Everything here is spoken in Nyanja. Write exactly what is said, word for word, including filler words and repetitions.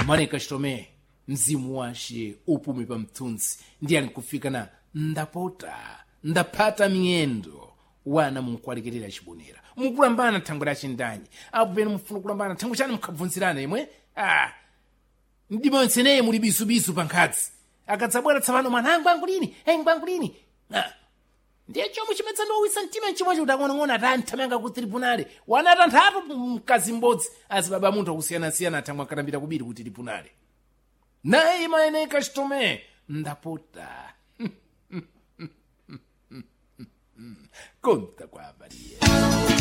maneka chitome mzimu washe upume pa mthunzi ndiye alikufika na ndapota ndapata miyendo wana munkwalekerera chibonera mukulambana thangwe la chindanyi apo pene mufuna kulambana thangwe chani mukhabvunzirana imwe ah ndimotseneye muli bisubisu pa nkhatsi akadzabwera tsapano mwanangu angu lini hey ngwangu lini ah ndiye chomwe chimedza ndowisa mtima chimwe kuti akong'onong'ona atanthamanga ku tribunale wana atanthatu mkazi mbodzi azibaba munthu akusiyana-siyana thangwe akatambira kubiri kuti tribunale naye mayeneka chitome ndapota conta kwa avaria.